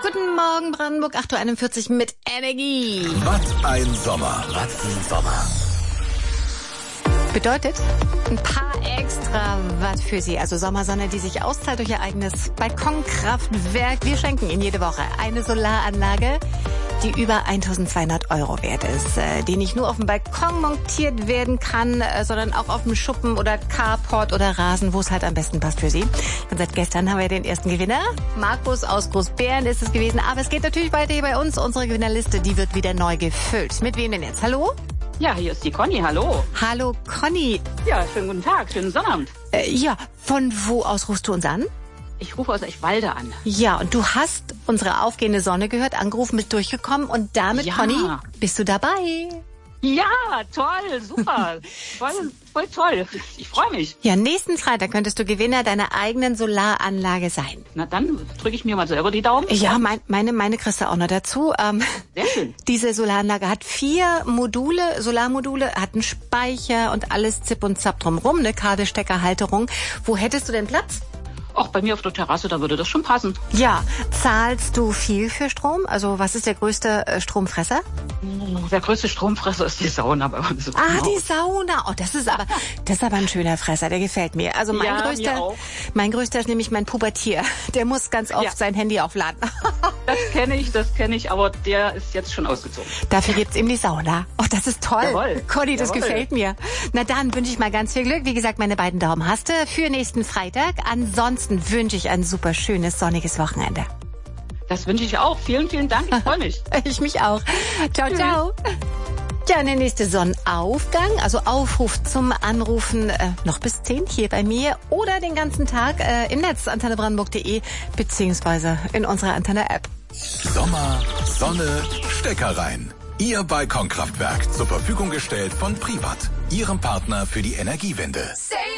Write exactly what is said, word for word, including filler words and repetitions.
Guten Morgen, Brandenburg, acht Uhr einundvierzig mit Energie. Was ein Sommer. Was ein Sommer. Bedeutet ein paar extra Watt für Sie. Also Sommersonne, die sich auszahlt durch Ihr eigenes Balkonkraftwerk. Wir schenken Ihnen jede Woche eine Solaranlage, die über eintausendzweihundert Euro wert ist, die nicht nur auf dem Balkon montiert werden kann, sondern auch auf dem Schuppen oder Carport oder Rasen, wo es halt am besten passt für Sie. Und seit gestern haben wir den ersten Gewinner. Markus aus Großbären ist es gewesen. Aber es geht natürlich weiter hier bei uns. Unsere Gewinnerliste, die wird wieder neu gefüllt. Mit wem denn jetzt? Hallo? Ja, hier ist die Conny, hallo. Hallo Conny. Ja, schönen guten Tag, schönen Sonnabend. Äh, ja, von wo aus rufst du uns an? Ich rufe aus Eichwalde an. Ja, und du hast unsere aufgehende Sonne gehört, angerufen, bist durchgekommen und damit, Ja. Conny, bist du dabei. Ja, toll, super. voll, voll toll. Ich freue mich. Ja, nächsten Freitag könntest du Gewinner deiner eigenen Solaranlage sein. Na dann drücke ich mir mal selber die Daumen. Ja, mein, meine, meine kriegst du auch noch dazu. Ähm, Sehr schön. Diese Solaranlage hat vier Module, Solarmodule, hat einen Speicher und alles Zip und Zap drumrum, eine Kabelsteckerhalterung. Wo hättest du denn Platz? Auch bei mir auf der Terrasse, da würde das schon passen. Ja, zahlst du viel für Strom? Also was ist der größte äh, Stromfresser? Der größte Stromfresser ist die Sauna bei uns. Ah, die Sauna. Oh, das ist aber, das ist aber ein schöner Fresser, der gefällt mir. Also mein Ja, mir größter, auch. mein größter ist nämlich mein Pubertier. Der muss ganz oft Ja. sein Handy aufladen. Das kenne ich, das kenne ich, aber der ist jetzt schon ausgezogen. Dafür gibt's ihm die Sauna. Oh, das ist toll. Jawohl. Conny, das Jawohl. gefällt mir. Na dann wünsche ich mal ganz viel Glück. Wie gesagt, meine beiden Daumen hast du für nächsten Freitag. Ansonsten wünsche ich ein super schönes, sonniges Wochenende. Das wünsche ich auch. Vielen, vielen Dank. Ich freue mich. Ich mich auch. Ciao, ciao. Ja, der nächste Sonnenaufgang, also Aufruf zum Anrufen äh, noch bis zehn hier bei mir oder den ganzen Tag äh, im Netz antenne brandenburg punkt de beziehungsweise in unserer Antenne-App. Sommer, Sonne, Stecker rein. Ihr Balkonkraftwerk zur Verfügung gestellt von Privat, Ihrem Partner für die Energiewende. Say